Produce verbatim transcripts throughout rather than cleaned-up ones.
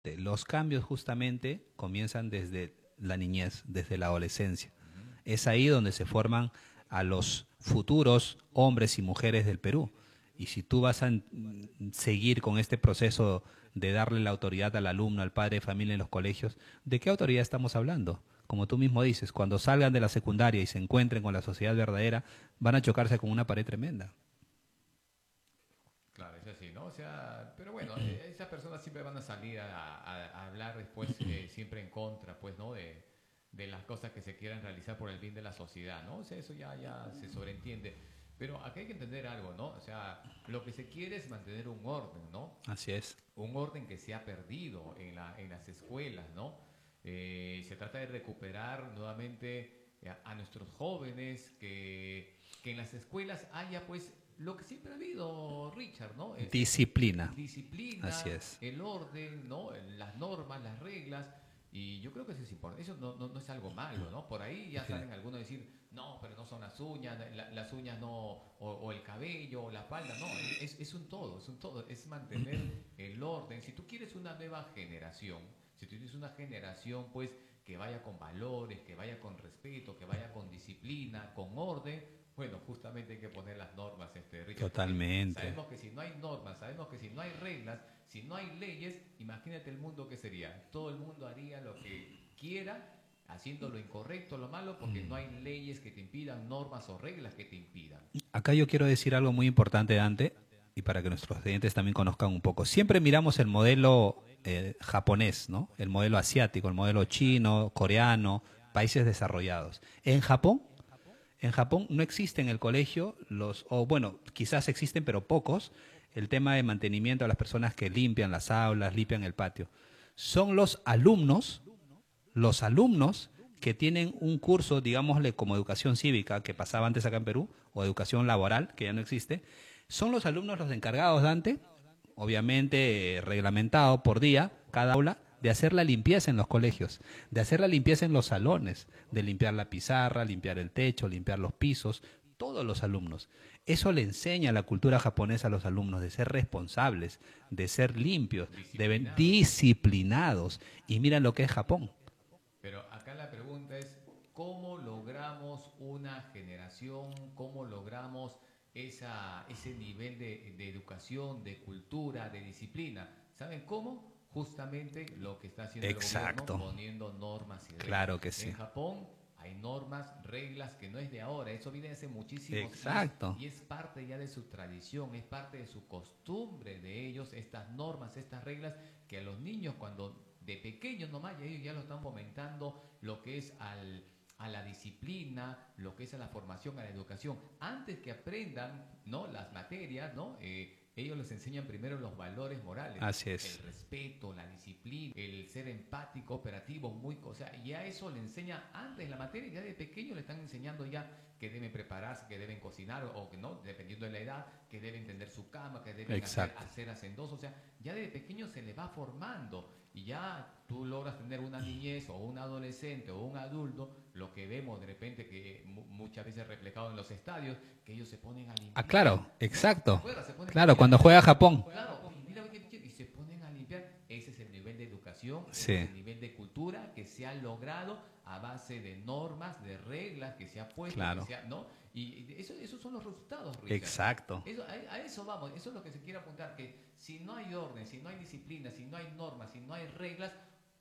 Los cambios justamente comienzan desde la niñez, desde la adolescencia. Es ahí donde se forman a los futuros hombres y mujeres del Perú. Y si tú vas a mm, seguir con este proceso de darle la autoridad al alumno, al padre de familia en los colegios, ¿de qué autoridad estamos hablando? Como tú mismo dices, cuando salgan de la secundaria y se encuentren con la sociedad verdadera, van a chocarse con una pared tremenda. Claro, es así, ¿no? O sea, pero bueno, eh, esas personas siempre van a salir a, a- a hablar después, eh, siempre en contra, pues, ¿no? De, de las cosas que se quieran realizar por el bien de la sociedad, ¿no? O sea, eso ya, ya se sobreentiende. Pero acá hay que entender algo, ¿no? O sea, lo que se quiere es mantener un orden, ¿no? Así es. Un orden que se ha perdido en, la, en las escuelas, ¿no? Eh, se trata de recuperar nuevamente a, a nuestros jóvenes, que, que en las escuelas haya pues lo que siempre ha habido, Richard, ¿no? Es, es Disciplina. Así disciplina, es. el orden, ¿no? Las normas, las reglas. Y yo creo que eso es importante. Eso no, no, no es algo malo, ¿no? Por ahí ya salen algunos a decir, no, pero no son las uñas, la, las uñas no, o, o, el cabello, o la falda, no. Es, es un todo, es un todo. Es mantener el orden. Si tú quieres una nueva generación, si tú quieres una generación, pues, que vaya con valores, que vaya con respeto, que vaya con disciplina, con orden, bueno, justamente hay que poner las normas, este, Richard, porque Totalmente. sabemos que si no hay normas, sabemos que si no hay reglas, si no hay leyes, imagínate el mundo que sería. Todo el mundo haría lo que quiera, haciendo lo incorrecto, lo malo, porque no hay leyes que te impidan, normas o reglas que te impidan. Acá yo quiero decir algo muy importante, Dante, y para que nuestros clientes también conozcan un poco. Siempre miramos el modelo eh, japonés, ¿no? El modelo asiático, el modelo chino, coreano, países desarrollados. En Japón, en Japón no existe en el colegio los, o bueno, quizás existen, pero pocos, el tema de mantenimiento a las personas que limpian las aulas, limpian el patio. Son los alumnos los alumnos que tienen un curso, digámosle, como educación cívica, que pasaba antes acá en Perú, o educación laboral, que ya no existe, son los alumnos los encargados, Dante, obviamente eh, reglamentado por día, cada aula, de hacer la limpieza en los colegios, de hacer la limpieza en los salones, de limpiar la pizarra, limpiar el techo, limpiar los pisos, todos los alumnos. Eso le enseña la cultura japonesa a los alumnos, de ser responsables, de ser limpios, de Disciplinados. disciplinados. Y mira lo que es Japón. Pero acá la pregunta es, ¿cómo logramos una generación? ¿Cómo logramos esa, ese nivel de, de educación, de cultura, de disciplina? ¿Saben cómo? Justamente lo que está haciendo el gobierno, Exacto, poniendo normas y reglas. claro que En sí. Japón hay normas, reglas que no es de ahora, eso viene hace muchísimos y es, Exacto. y es parte ya de su tradición, es parte de su costumbre de ellos, estas normas, estas reglas que a los niños cuando de pequeños nomás ya ellos ya lo están fomentando lo que es al, a la disciplina, lo que es a la formación, a la educación. Antes que aprendan, ¿no?, las materias, ¿no? Eh, ellos les enseñan primero los valores morales, Así el es. respeto, la disciplina, el ser empático, operativo, muy, o sea, ya eso le enseña antes la materia, ya de pequeño le están enseñando ya que deben prepararse, que deben cocinar o que no, dependiendo de la edad, que deben tender su cama, que deben hacer, Exacto. hacer hacendoso, o sea, ya de pequeño se le va formando y ya tú logras tener una niñez o un adolescente o un adulto, lo que vemos de repente que muchas veces reflejado en los estadios, que ellos se ponen a Ah, limpiar, claro, ¿no? ¿Te exacto. acuerdas? Se ponen, Claro, mira, cuando mira, juega Japón. claro, oye, mira, y se ponen a limpiar. Ese es el nivel de educación, ese es Sí, el nivel de cultura que se ha logrado a base de normas, de reglas que se ha puesto, que claro. se ha, ¿no? Y eso, esos son los resultados, Richard. Exacto. Eso, a, a, eso vamos, eso es lo que se quiere apuntar, que si no hay orden, si no hay disciplina, si no hay normas, si no hay reglas,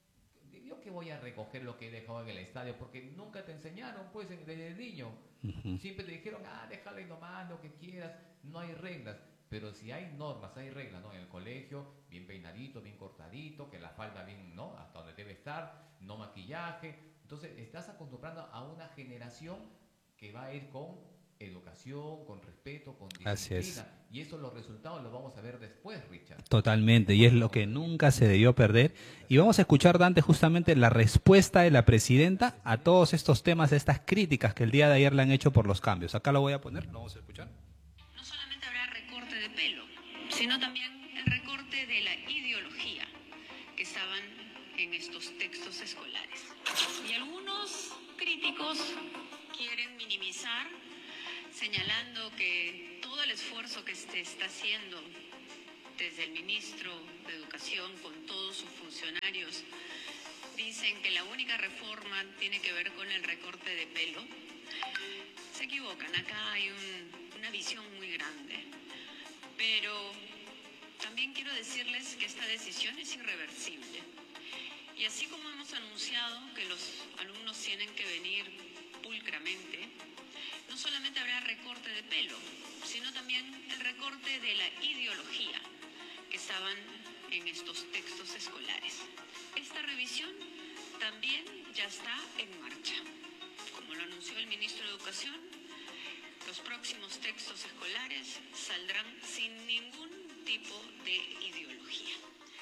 yo que voy a recoger lo que he dejado en el estadio, porque nunca te enseñaron, pues, desde niño. Ujú. Siempre te dijeron, ah, déjalo ahí nomás, lo que quieras, no hay reglas. Pero si hay normas, hay reglas, ¿no? En el colegio, bien peinadito, bien cortadito, que la falda bien, ¿no? Hasta donde debe estar, no maquillaje. Entonces, estás acostumbrando a una generación que va a ir con educación, con respeto, con Así es. disciplina. Y eso los resultados los vamos a ver después, Richard. Totalmente. Y Después es los lo vamos que a ver. nunca se debió perder. Y vamos a escuchar, Dante, justamente la respuesta de la presidenta a todos estos temas, estas críticas que el día de ayer le han hecho por los cambios. Acá lo voy a poner, lo vamos a escuchar. No solamente habrá recorte de pelo, sino también el recorte de la ideología que estaban en estos textos escolares. Y algunos críticos quieren minimizar, señalando que todo el esfuerzo que se está haciendo desde el ministro de Educación con todos sus funcionarios dicen que la única reforma tiene que ver con el recorte de pelo, se equivocan. Acá hay un, una visión muy grande. Pero también quiero decirles que esta decisión es irreversible. Y así como hemos anunciado que los alumnos tienen que venir pulcramente, no solamente habrá recorte de pelo, sino también el recorte de la ideología que estaban en estos textos escolares. Esta revisión también ya está en marcha. Como lo anunció el ministro de Educación, los próximos textos escolares saldrán sin ningún tipo de ideología.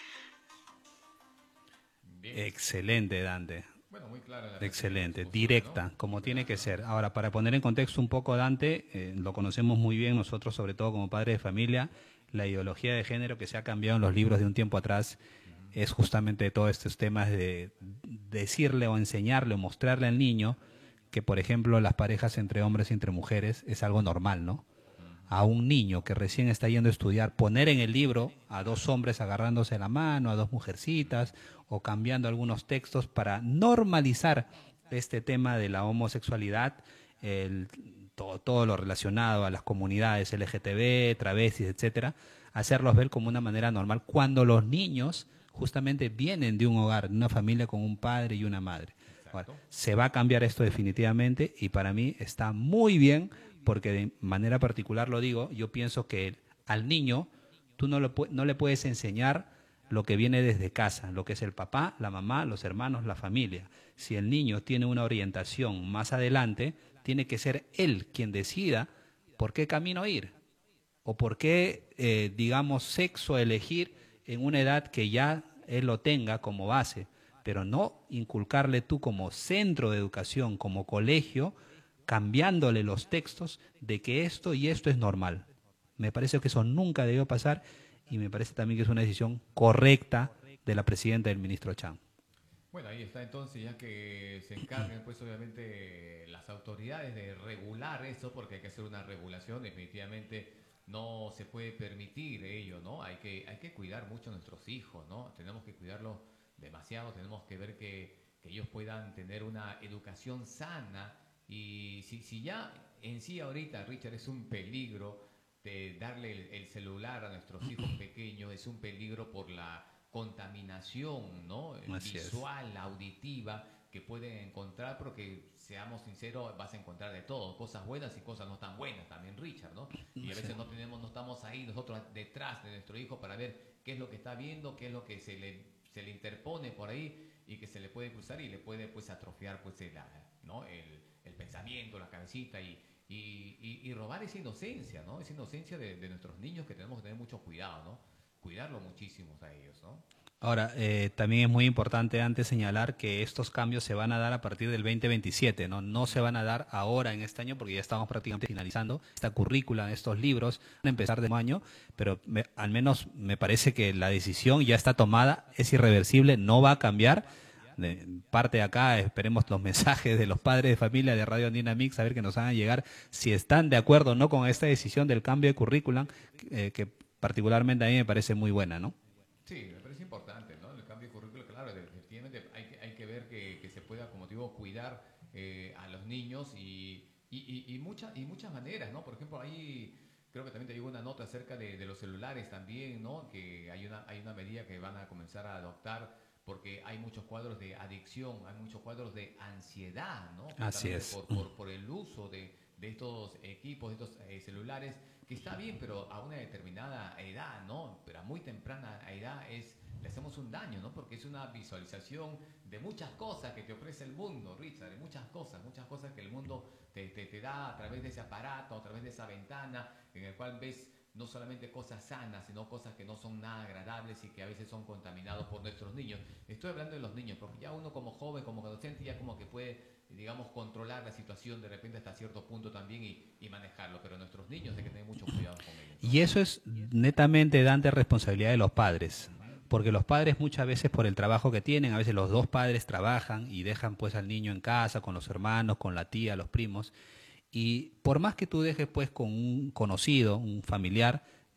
Bien. Excelente, Dante. Bueno, muy clara la Excelente, respuesta, directa, ¿no? como tiene que ser. Ahora, para poner en contexto un poco Dante, eh, lo conocemos muy bien nosotros, sobre todo como padres de familia, la ideología de género que se ha cambiado en los libros de un tiempo atrás uh-huh. es justamente todos estos temas de decirle o enseñarle o mostrarle al niño que, por ejemplo, las parejas entre hombres y entre mujeres es algo normal, ¿no? A un niño que recién está yendo a estudiar, poner en el libro a dos hombres agarrándose la mano, a dos mujercitas, o cambiando algunos textos para normalizar este tema de la homosexualidad, el, todo, todo lo relacionado a las comunidades L G T B, travestis, etcétera, hacerlos ver como una manera normal, cuando los niños justamente vienen de un hogar, de una familia con un padre y una madre. Ahora, se va a cambiar esto definitivamente y para mí está muy bien, porque de manera particular lo digo, yo pienso que al niño tú no, lo, no le puedes enseñar lo que viene desde casa, lo que es el papá, la mamá, los hermanos, la familia. Si el niño tiene una orientación más adelante, tiene que ser él quien decida por qué camino ir o por qué, eh, digamos, sexo elegir en una edad que ya él lo tenga como base, pero no inculcarle tú como centro de educación, como colegio, cambiándole los textos de que esto y esto es normal. Me parece que eso nunca debió pasar y me parece también que es una decisión correcta de la presidenta y del ministro Chang. Bueno, ahí está entonces, ya que se encargan pues obviamente las autoridades de regular eso, porque hay que hacer una regulación, definitivamente no se puede permitir ello, ¿no? Hay que, hay que cuidar mucho a nuestros hijos, ¿no? Tenemos que cuidarlos demasiado, tenemos que ver que, que ellos puedan tener una educación sana. Y si, si ya en sí ahorita, Richard, es un peligro de darle el, el celular a nuestros hijos pequeños, es un peligro por la contaminación, ¿no? Visual, auditiva, que pueden encontrar, porque seamos sinceros, vas a encontrar de todo, cosas buenas y cosas no tan buenas también, Richard, ¿no? Y a veces no tenemos, no estamos ahí nosotros detrás de nuestro hijo para ver qué es lo que está viendo, qué es lo que se le, se le interpone por ahí y que se le puede cruzar y le puede pues atrofiar pues el, ¿no? el, el pensamiento, la cabecita y, y, y, y robar esa inocencia, ¿no? Esa inocencia de, de nuestros niños que tenemos que tener mucho cuidado, ¿no? Cuidarlo muchísimo a ellos, ¿no? Ahora, eh, también es muy importante antes señalar que estos cambios se van a dar a partir del veinte veintisiete, ¿no? No se van a dar ahora en este año porque ya estamos prácticamente finalizando esta currícula, estos libros, van a empezar de año, pero me, al menos me parece que la decisión ya está tomada, es irreversible, no va a cambiar. De parte de acá, esperemos los mensajes de los padres de familia de Radio Andina Mix, a ver que nos hagan llegar si están de acuerdo o no con esta decisión del cambio de currículum, eh, que particularmente a mí me parece muy buena, ¿no? Sí, me parece importante, ¿no? El cambio de currículo, claro, efectivamente hay que, hay que ver que, que se pueda, como digo, cuidar eh, a los niños y, y, y, y, mucha, y muchas maneras, ¿no? Por ejemplo, ahí creo que también te llegó una nota acerca de, de los celulares también, ¿no? Que hay una, hay una medida que van a comenzar a adoptar porque hay muchos cuadros de adicción, hay muchos cuadros de ansiedad, ¿no? Así es. Por, por, por el uso de, de estos equipos, de estos eh, celulares, que está bien, pero a una determinada edad, ¿no? Pero a muy temprana edad es, le hacemos un daño, ¿no? Porque es una visualización de muchas cosas que te ofrece el mundo, Richard, de muchas cosas, muchas cosas que el mundo te, te, te da a través de ese aparato, a través de esa ventana, en el cual ves no solamente cosas sanas, sino cosas que no son nada agradables y que a veces son contaminados por nuestros niños. Estoy hablando de los niños, porque ya uno como joven, como adolescente, ya como que puede, digamos, controlar la situación de repente hasta cierto punto también y, y manejarlo, pero nuestros niños hay que tener mucho cuidado con ellos, ¿no? Y eso es netamente, Dante, responsabilidad de los padres, porque los padres muchas veces por el trabajo que tienen, a veces los dos padres trabajan y dejan pues al niño en casa, con los hermanos, con la tía, los primos, y por más que tú dejes pues con un conocido, un familiar,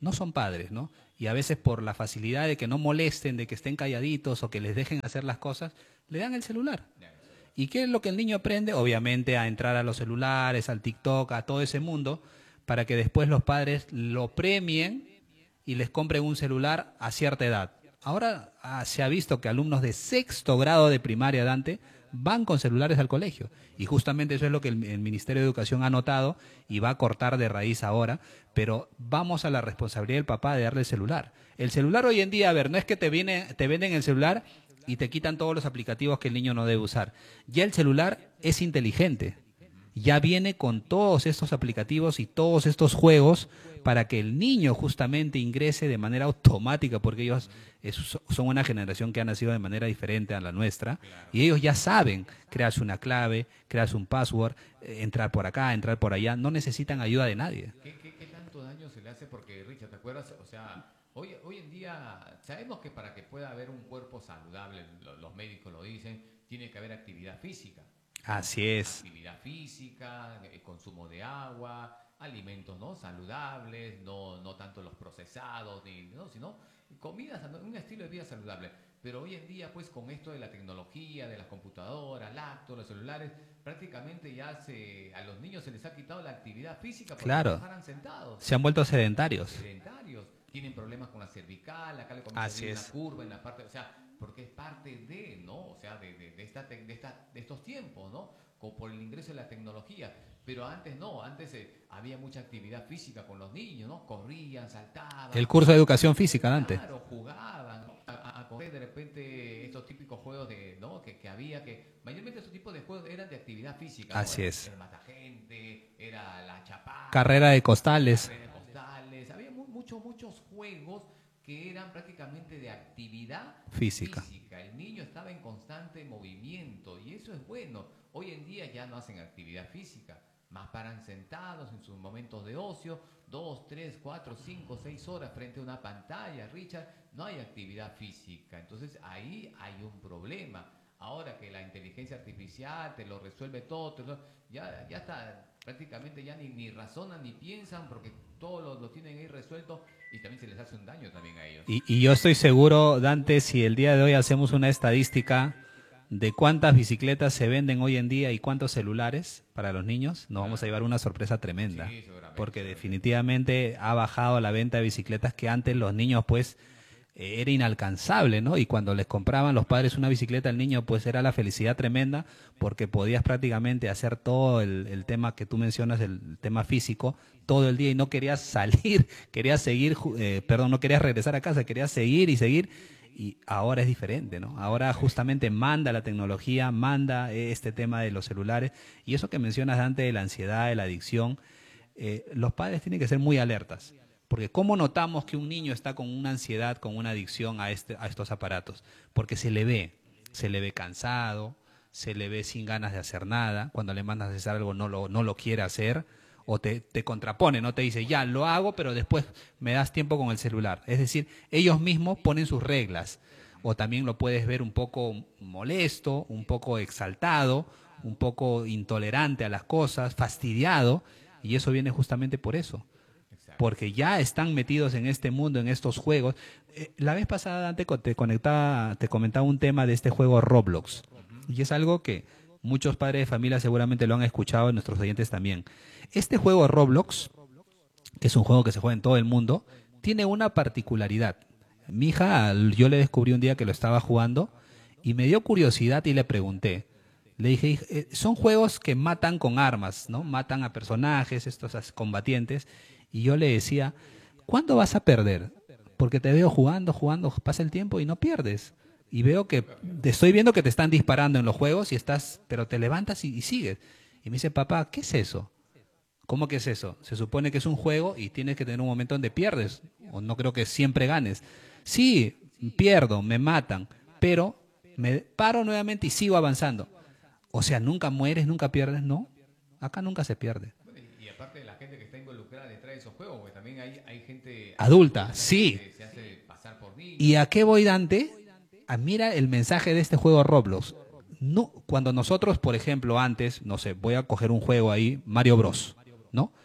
no son padres, ¿no? Y a veces por la facilidad de que no molesten, de que estén calladitos o que les dejen hacer las cosas, le dan el celular. ¿Y qué es lo que el niño aprende? Obviamente a entrar a los celulares, al TikTok, a todo ese mundo, para que después los padres lo premien y les compren un celular a cierta edad. Ahora ah, se ha visto que alumnos de sexto grado de primaria, Dante, van con celulares al colegio. Y justamente eso es lo que el, el Ministerio de Educación ha notado y va a cortar de raíz ahora. Pero vamos a la responsabilidad del papá de darle el celular. El celular hoy en día, a ver, no es que te, viene, te venden el celular y te quitan todos los aplicativos que el niño no debe usar. Ya el celular es inteligente. Ya viene con todos estos aplicativos y todos estos juegos para que el niño justamente ingrese de manera automática, porque ellos es, son una generación que ha nacido de manera diferente a la nuestra, y ellos ya saben crearse una clave, crearse un password, eh, entrar por acá, entrar por allá, no necesitan ayuda de nadie. ¿Qué, qué, qué tanto daño se le hace? Porque, Richard, ¿te acuerdas? O sea, hoy, hoy en día sabemos que para que pueda haber un cuerpo saludable, lo, los médicos lo dicen, tiene que haber actividad física. Así es. Actividad física, eh, consumo de agua, alimentos no saludables, no, no tanto los procesados, ni, no, sino comidas, un estilo de vida saludable. Pero hoy en día, pues con esto de la tecnología, de las computadoras, laptops, los celulares, prácticamente ya se, a los niños se les ha quitado la actividad física porque claro. trabajan sentados. Se han vuelto sedentarios. Sedentarios. Tienen problemas con la cervical, acá le comienza a salir una curva en la parte, o sea, porque es parte de, ¿no? O sea, de, de, de, esta, de, esta, de estos tiempos, ¿no? Como por el ingreso de la tecnología. Pero antes no, antes eh, había mucha actividad física con los niños, ¿no? Corrían, saltaban. El curso de educación física, Dante. Claro, jugaban, ¿no? a, a, a correr de repente estos típicos juegos de, ¿no? que, que había, que mayormente estos tipos de juegos eran de actividad física. Así ¿no? es. El matagente, era la chapada. Carrera de costales. Carrera de costales. Había mu muchos, muchos juegos que eran prácticamente de actividad física. física. El niño estaba en constante movimiento y eso es bueno. Hoy en día ya no hacen actividad física, más paran sentados en sus momentos de ocio, dos, tres, cuatro, cinco, seis horas frente a una pantalla, Richard, no hay actividad física. Entonces ahí hay un problema. Ahora que la inteligencia artificial te lo resuelve todo, te lo, ya, ya está, prácticamente ya ni, ni razonan ni piensan porque todo lo, lo tienen ahí resuelto y también se les hace un daño también a ellos. Y, y yo estoy seguro, Dante, si el día de hoy hacemos una estadística de cuántas bicicletas se venden hoy en día y cuántos celulares para los niños, nos vamos a llevar una sorpresa tremenda. Sí, porque definitivamente ha bajado la venta de bicicletas que antes los niños pues eh, era inalcanzable, ¿no? Y cuando les compraban los padres una bicicleta al niño pues era la felicidad tremenda porque podías prácticamente hacer todo el, el tema que tú mencionas, el tema físico, todo el día y no querías salir, querías seguir, eh, perdón, no querías regresar a casa, querías seguir y seguir. Y ahora es diferente, ¿no? Ahora justamente manda la tecnología, manda este tema de los celulares. Y eso que mencionas, Dante, de la ansiedad, de la adicción, eh, los padres tienen que ser muy alertas. Porque ¿cómo notamos que un niño está con una ansiedad, con una adicción a, este, a estos aparatos? Porque se le ve, se le ve cansado, se le ve sin ganas de hacer nada. Cuando le mandas a hacer algo no lo, no lo quiere hacer. O te, te contrapone, no te dice, ya, lo hago, pero después me das tiempo con el celular. Es decir, ellos mismos ponen sus reglas. O también lo puedes ver un poco molesto, un poco exaltado, un poco intolerante a las cosas, fastidiado, y eso viene justamente por eso. Porque ya están metidos en este mundo, en estos juegos. Eh, la vez pasada, Dante, te, conectaba, te comentaba un tema de este juego Roblox. Y es algo que muchos padres de familia seguramente lo han escuchado, y nuestros oyentes también. Este juego Roblox, que es un juego que se juega en todo el mundo, tiene una particularidad. Mi hija, yo le descubrí un día que lo estaba jugando y me dio curiosidad y le pregunté. Le dije, son juegos que matan con armas, ¿no? Matan a personajes, estos combatientes. Y yo le decía, ¿cuándo vas a perder? Porque te veo jugando, jugando, pasa el tiempo y no pierdes. Y veo que, te estoy viendo que te están disparando en los juegos y estás, pero te levantas y, y sigues. Y me dice, papá, ¿qué es eso? ¿Cómo que es eso? Se supone que es un juego y tienes que tener un momento donde pierdes. O no creo que siempre ganes. Sí, pierdo, me matan, pero me paro nuevamente y sigo avanzando. O sea, nunca mueres, nunca pierdes, ¿no? Acá nunca se pierde. Bueno, y, y aparte de la gente que está involucrada detrás de esos juegos, porque también hay, hay gente adulta, adulta sí. Que se hace pasar por niños. ¿Y a qué voy, Dante? A mira el mensaje de este juego Roblox. No, cuando nosotros, por ejemplo, antes, no sé, voy a coger un juego ahí, Mario Bros, ¿no?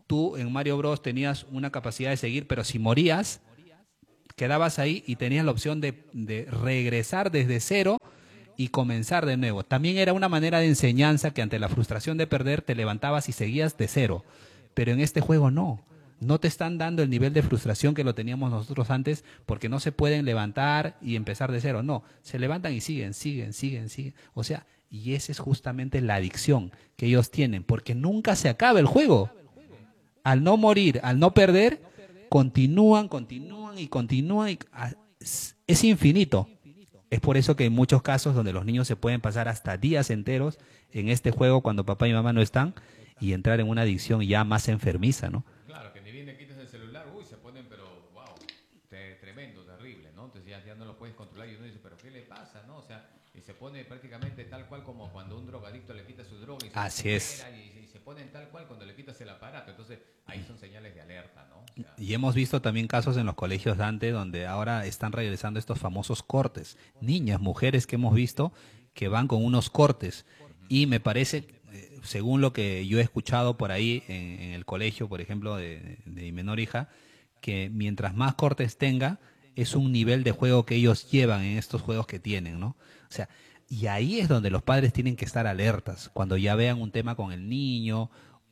tú en Mario Bros tenías una capacidad de seguir, pero si morías, quedabas ahí y tenías la opción de, de regresar desde cero y comenzar de nuevo. También era una manera de enseñanza que ante la frustración de perder te levantabas y seguías de cero. Pero en este juego no. No te están dando el nivel de frustración que lo teníamos nosotros antes, porque no se pueden levantar y empezar de cero. No, se levantan y siguen, siguen, siguen, siguen. O sea, y esa es justamente la adicción que ellos tienen, porque nunca se acaba el juego. Al no morir, al no perder, continúan, continúan y continúan. Y es infinito. Es por eso que en muchos casos donde los niños se pueden pasar hasta días enteros en este juego cuando papá y mamá no están y entrar en una adicción ya más enfermiza, ¿no? Claro, que ni bien le quitas el celular, uy, se ponen, pero wow, te, tremendo, terrible, ¿no? Entonces ya, ya no lo puedes controlar y uno dice, pero ¿qué le pasa, no? O sea, y se pone prácticamente tal cual como cuando un drogadicto le quita su droga y se Así es. Y, y se ponen tal cual cuando le quitas el aparato. Entonces ahí son señales de alerta, ¿no? O sea, y hemos visto también casos en los colegios Dante donde ahora están regresando estos famosos cortes. Niñas, mujeres que hemos visto que van con unos cortes. Y me parece, eh, según lo que yo he escuchado por ahí en, en el colegio, por ejemplo, de, de mi menor hija, que mientras más cortes tenga, es un nivel de juego que ellos llevan en estos juegos que tienen, ¿no? O sea, y ahí es donde los padres tienen que estar alertas. Cuando ya vean un tema con el niño,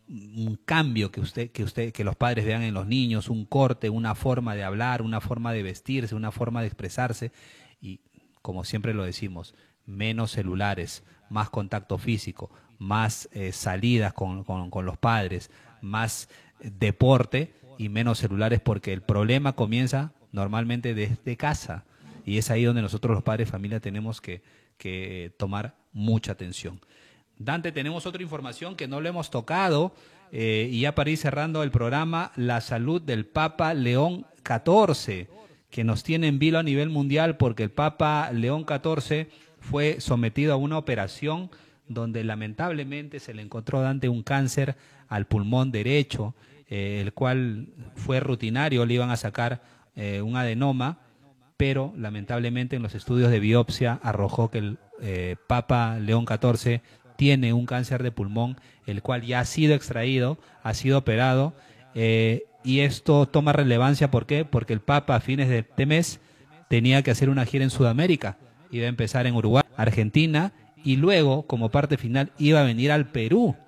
un cambio que usted, que usted, que los padres vean en los niños, un corte, una forma de hablar, una forma de vestirse, una forma de expresarse, y como siempre lo decimos, menos celulares, más contacto físico, más eh, salidas con, con, con los padres, más eh, deporte y menos celulares, porque el problema comienza normalmente desde casa, y es ahí donde nosotros los padres de familia tenemos que, que tomar mucha atención. Dante, tenemos otra información que no lo hemos tocado, eh, y ya para ir cerrando el programa, la salud del Papa León catorce, que nos tiene en vilo a nivel mundial porque el Papa León catorce fue sometido a una operación donde lamentablemente se le encontró, Dante, un cáncer al pulmón derecho, eh, el cual fue rutinario, le iban a sacar eh, un adenoma, pero lamentablemente en los estudios de biopsia arrojó que el eh, Papa León catorce tiene un cáncer de pulmón, el cual ya ha sido extraído, ha sido operado, eh, y esto toma relevancia, ¿por qué? Porque el Papa a fines de este mes tenía que hacer una gira en Sudamérica, iba a empezar en Uruguay, Argentina, y luego, como parte final, iba a venir al Perú.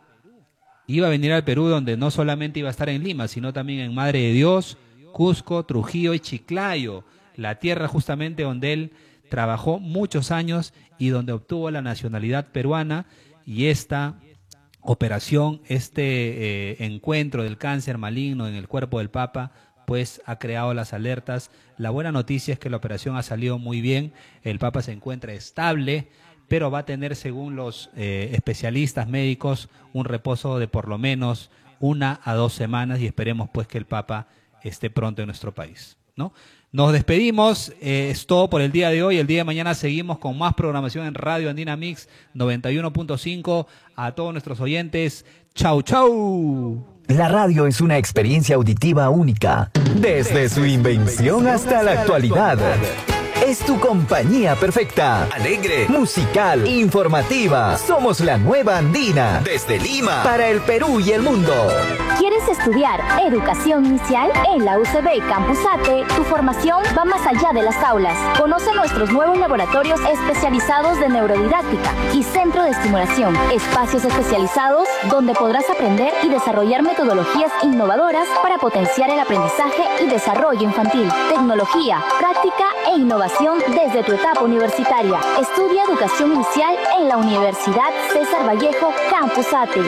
Iba a venir al Perú, donde no solamente iba a estar en Lima, sino también en Madre de Dios, Cusco, Trujillo y Chiclayo, la tierra justamente donde él trabajó muchos años y donde obtuvo la nacionalidad peruana. Y esta operación, este eh, encuentro del cáncer maligno en el cuerpo del Papa, pues ha creado las alertas. La buena noticia es que la operación ha salido muy bien, el Papa se encuentra estable, pero va a tener, según los eh, especialistas médicos, un reposo de por lo menos una a dos semanas, y esperemos pues que el Papa esté pronto en nuestro país, ¿no? Nos despedimos, eh, es todo por el día de hoy. El día de mañana seguimos con más programación en Radio Andina Mix noventa y uno punto cinco. A todos nuestros oyentes, chau, chau. La radio es una experiencia auditiva única, desde su invención hasta la actualidad. Es tu compañía perfecta, alegre, musical, informativa. Somos la nueva Andina, desde Lima, para el Perú y el mundo. ¿Quieres estudiar educación inicial? En la U C B Campus Ate, tu formación va más allá de las aulas. Conoce nuestros nuevos laboratorios especializados de neurodidáctica y centro de estimulación. Espacios especializados donde podrás aprender y desarrollar metodologías innovadoras para potenciar el aprendizaje y desarrollo infantil. Tecnología, práctica e innovación desde tu etapa universitaria. Estudia educación inicial en la Universidad César Vallejo Campus Ate.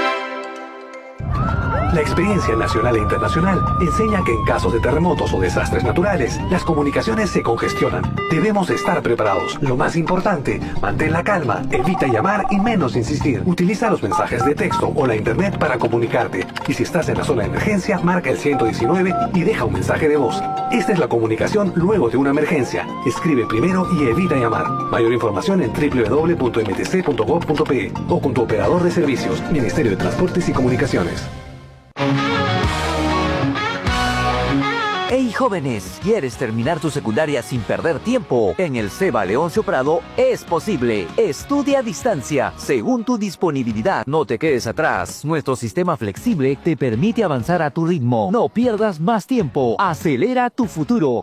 La experiencia nacional e internacional enseña que en casos de terremotos o desastres naturales, las comunicaciones se congestionan. Debemos estar preparados. Lo más importante, mantén la calma, evita llamar y menos insistir. Utiliza los mensajes de texto o la internet para comunicarte. Y si estás en la zona de emergencia, marca el ciento diecinueve y deja un mensaje de voz. Esta es la comunicación luego de una emergencia. Escribe primero y evita llamar. Mayor información en doble u doble u doble u punto m t c punto gov punto pe o con tu operador de servicios, Ministerio de Transportes y Comunicaciones. Hey jóvenes, ¿quieres terminar tu secundaria sin perder tiempo? En el SEBA Leoncio Prado es posible. Estudia a distancia, según tu disponibilidad. No te quedes atrás. Nuestro sistema flexible te permite avanzar a tu ritmo. No pierdas más tiempo. Acelera tu futuro.